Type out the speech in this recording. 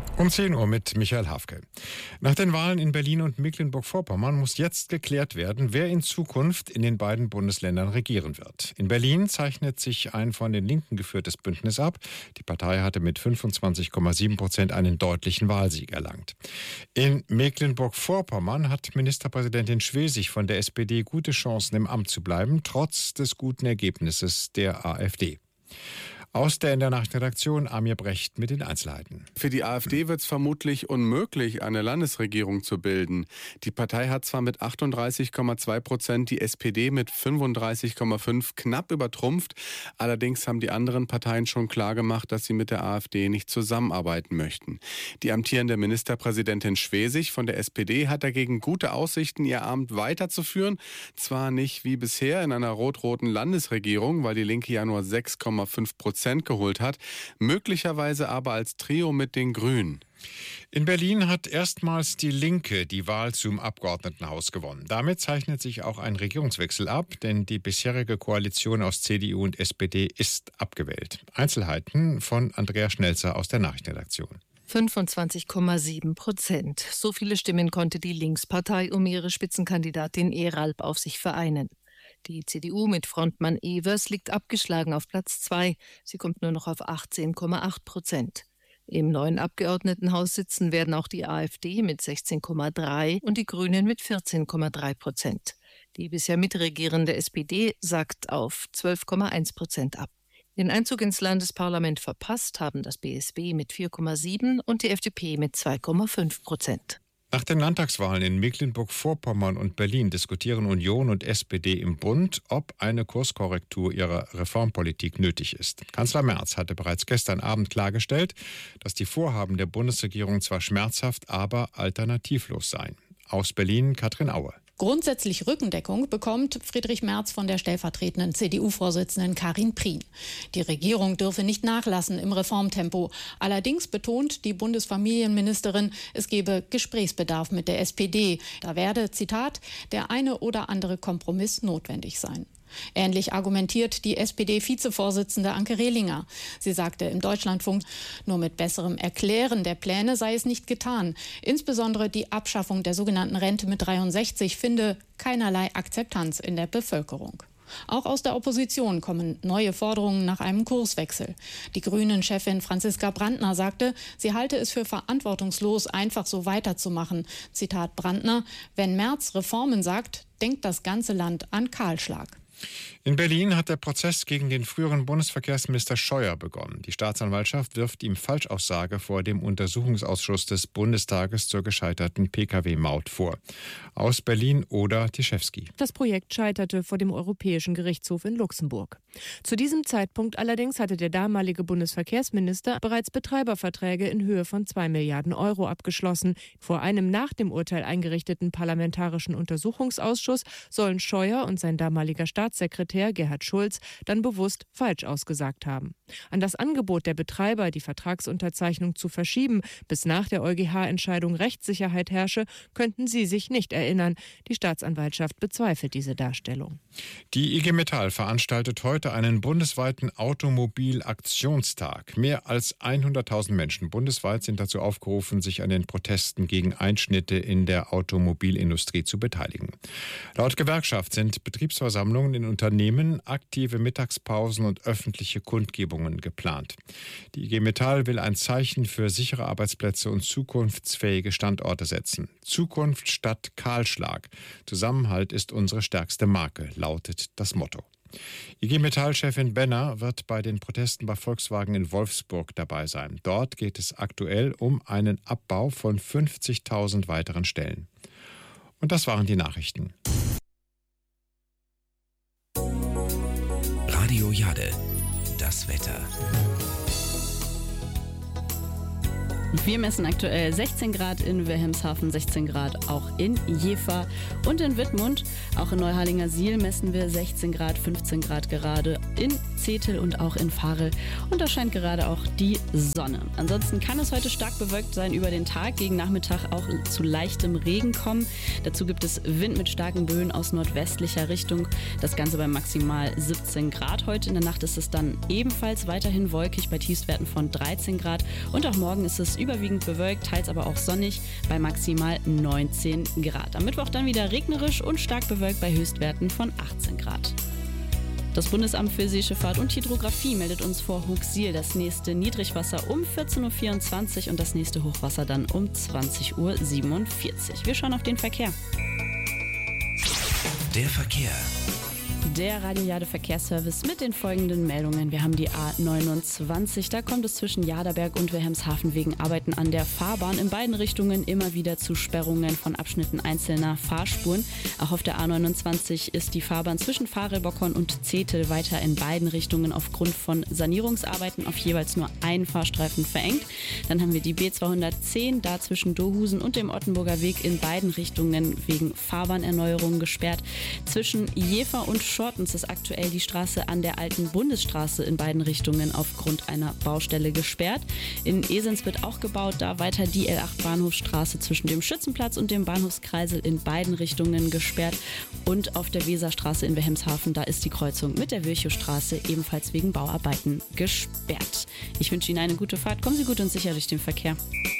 Um 10 Uhr mit Michael Hafke. Nach den Wahlen in Berlin und Mecklenburg-Vorpommern muss jetzt geklärt werden, wer in Zukunft in den beiden Bundesländern regieren wird. In Berlin zeichnet sich ein von den Linken geführtes Bündnis ab. Die Partei hatte mit 25,7% einen deutlichen Wahlsieg erlangt. In Mecklenburg-Vorpommern hat Ministerpräsidentin Schwesig von der SPD gute Chancen, im Amt zu bleiben, trotz des guten Ergebnisses der AfD. Aus der in der Nachtredaktion Amir Brecht mit den Einzelheiten. Für die AfD wird es vermutlich unmöglich, eine Landesregierung zu bilden. Die Partei hat zwar mit 38,2% die SPD mit 35,5% knapp übertrumpft. Allerdings haben die anderen Parteien schon klargemacht, dass sie mit der AfD nicht zusammenarbeiten möchten. Die amtierende Ministerpräsidentin Schwesig von der SPD hat dagegen gute Aussichten, ihr Amt weiterzuführen. Zwar nicht wie bisher in einer rot-roten Landesregierung, weil die Linke ja nur 6,5% geholt hat, möglicherweise aber als Trio mit den Grünen. In Berlin hat erstmals die Linke die Wahl zum Abgeordnetenhaus gewonnen. Damit zeichnet sich auch ein Regierungswechsel ab, denn die bisherige Koalition aus CDU und SPD ist abgewählt. Einzelheiten von Andrea Schnelzer aus der Nachrichtenredaktion. 25,7%. So viele Stimmen konnte die Linkspartei um ihre Spitzenkandidatin Eralp auf sich vereinen. Die CDU mit Frontmann Evers liegt abgeschlagen auf Platz 2. Sie kommt nur noch auf 18,8%. Im neuen Abgeordnetenhaus sitzen werden auch die AfD mit 16,3% und die Grünen mit 14,3%. Die bisher mitregierende SPD sackt auf 12,1% ab. Den Einzug ins Landesparlament verpasst haben das BSW mit 4,7% und die FDP mit 2,5%. Nach den Landtagswahlen in Mecklenburg-Vorpommern und Berlin diskutieren Union und SPD im Bund, ob eine Kurskorrektur ihrer Reformpolitik nötig ist. Kanzler Merz hatte bereits gestern Abend klargestellt, dass die Vorhaben der Bundesregierung zwar schmerzhaft, aber alternativlos seien. Aus Berlin Katrin Aue. Grundsätzlich Rückendeckung bekommt Friedrich Merz von der stellvertretenden CDU-Vorsitzenden Karin Prien. Die Regierung dürfe nicht nachlassen im Reformtempo. Allerdings betont die Bundesfamilienministerin, es gebe Gesprächsbedarf mit der SPD. Da werde, Zitat, der eine oder andere Kompromiss notwendig sein. Ähnlich argumentiert die SPD-Vizevorsitzende Anke Rehlinger. Sie sagte im Deutschlandfunk, nur mit besserem Erklären der Pläne sei es nicht getan. Insbesondere die Abschaffung der sogenannten Rente mit 63 finde keinerlei Akzeptanz in der Bevölkerung. Auch aus der Opposition kommen neue Forderungen nach einem Kurswechsel. Die Grünen-Chefin Franziska Brandner sagte, sie halte es für verantwortungslos, einfach so weiterzumachen. Zitat Brandner, wenn Merz Reformen sagt, denkt das ganze Land an Kahlschlag. In Berlin hat der Prozess gegen den früheren Bundesverkehrsminister Scheuer begonnen. Die Staatsanwaltschaft wirft ihm Falschaussage vor dem Untersuchungsausschuss des Bundestages zur gescheiterten Pkw-Maut vor. Aus Berlin Oda Tischewski. Das Projekt scheiterte vor dem Europäischen Gerichtshof in Luxemburg. Zu diesem Zeitpunkt allerdings hatte der damalige Bundesverkehrsminister bereits Betreiberverträge in Höhe von 2 Milliarden Euro abgeschlossen. Vor einem nach dem Urteil eingerichteten parlamentarischen Untersuchungsausschuss sollen Scheuer und sein damaliger Staatssekretär Gerhard Schulz dann bewusst falsch ausgesagt haben. An das Angebot der Betreiber, die Vertragsunterzeichnung zu verschieben, bis nach der EuGH-Entscheidung Rechtssicherheit herrsche, könnten sie sich nicht erinnern. Die Staatsanwaltschaft bezweifelt diese Darstellung. Die IG Metall veranstaltet heute einen bundesweiten Automobilaktionstag. Mehr als 100.000 Menschen bundesweit sind dazu aufgerufen, sich an den Protesten gegen Einschnitte in der Automobilindustrie zu beteiligen. Laut Gewerkschaft sind Betriebsversammlungen in Unternehmen, aktive Mittagspausen und öffentliche Kundgebungen geplant. Die IG Metall will ein Zeichen für sichere Arbeitsplätze und zukunftsfähige Standorte setzen. Zukunft statt Kahlschlag. Zusammenhalt ist unsere stärkste Marke, lautet das Motto. IG Metall-Chefin Benner wird bei den Protesten bei Volkswagen in Wolfsburg dabei sein. Dort geht es aktuell um einen Abbau von 50.000 weiteren Stellen. Und das waren die Nachrichten. Radio Jade, das Wetter. Wir messen aktuell 16 Grad in Wilhelmshaven, 16 Grad auch in Jever und in Wittmund. Auch in Neuharlingersiel messen wir 16 Grad, 15 Grad gerade. In Zetel und auch in Varel. Und da scheint gerade auch die Sonne. Ansonsten kann es heute stark bewölkt sein über den Tag. Gegen Nachmittag auch zu leichtem Regen kommen. Dazu gibt es Wind mit starken Böen aus nordwestlicher Richtung. Das Ganze bei maximal 17 Grad. Heute in der Nacht ist es dann ebenfalls weiterhin wolkig bei Tiefstwerten von 13 Grad. Und auch morgen ist es überwiegend bewölkt, teils aber auch sonnig bei maximal 19 Grad. Am Mittwoch dann wieder regnerisch und stark bewölkt bei Höchstwerten von 18 Grad. Das Bundesamt für Seeschifffahrt und Hydrographie meldet uns vor Hooksiel das nächste Niedrigwasser um 14.24 Uhr und das nächste Hochwasser dann um 20.47 Uhr. Wir schauen auf den Verkehr. Der Verkehr. Der Radio Jade Verkehrsservice mit den folgenden Meldungen. Wir haben die A29, da kommt es zwischen Jaderberg und Wilhelmshaven wegen Arbeiten an der Fahrbahn in beiden Richtungen immer wieder zu Sperrungen von Abschnitten einzelner Fahrspuren. Auch auf der A29 ist die Fahrbahn zwischen Varel-Bockern und Zetel weiter in beiden Richtungen aufgrund von Sanierungsarbeiten auf jeweils nur einen Fahrstreifen verengt. Dann haben wir die B210, da zwischen Dohusen und dem Ottenburger Weg in beiden Richtungen wegen Fahrbahnerneuerungen gesperrt. Zwischen Jever und Schortens ist aktuell die Straße an der alten Bundesstraße in beiden Richtungen aufgrund einer Baustelle gesperrt. In Esens wird auch gebaut, da weiter die L8 Bahnhofstraße zwischen dem Schützenplatz und dem Bahnhofskreisel in beiden Richtungen gesperrt. Und auf der Weserstraße in Wilhelmshaven, da ist die Kreuzung mit der Virchowstraße ebenfalls wegen Bauarbeiten gesperrt. Ich wünsche Ihnen eine gute Fahrt. Kommen Sie gut und sicher durch den Verkehr.